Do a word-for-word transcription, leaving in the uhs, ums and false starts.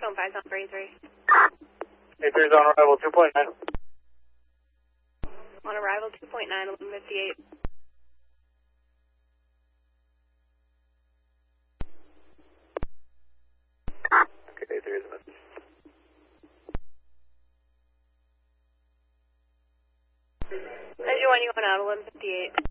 Zone five, Zone three three. eight three is on arrival, two point nine. On arrival, two point nine, eleven fifty-eight. Okay, eight three is a message. Engine one, you went out, eleven fifty-eight.